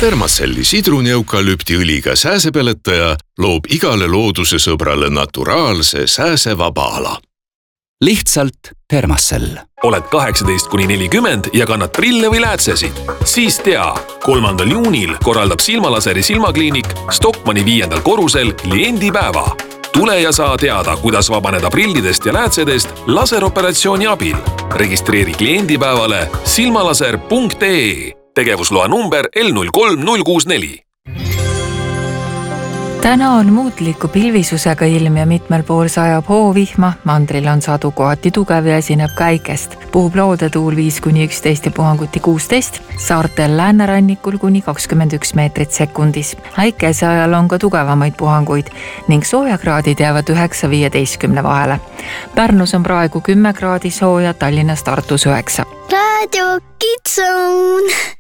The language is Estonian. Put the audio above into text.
Thermacelli sidruni-eukalüptiõliga sääsepeletaja loob igale looduse sõbrale naturaalse sääsevaba ala. Lihtsalt Thermacell. Oled 18–40 ja kannad prille või läätsesid? Siis tea, 3. juunil korraldab Silmalaseri silmakliinik Stockmanni 5. korrusel kliendipäeva. Tule ja saa teada, kuidas vabaneda prillidest ja läätsedest laseroperatsiooni abil. Registreeri kliendipäevale silmalaser.ee. Tegevusloa number L03064. Täna on muutliku pilvisusega ilm ja mitmel pool sajab hoovihma, mandril on sadu kohati tugev ja esineb käikest. Puhub loodetuul 5–11 ja puhanguti 16, saartel läänerannikul kuni 21 meetrit sekundis. Äikese ajal on ka tugevamaid puhanguid ning soojakraadid jäävad 9–15 vahele. Pärnus on praegu 10 kraadi sooja, Tallinnas Tartus 9. Radio Kids Zone.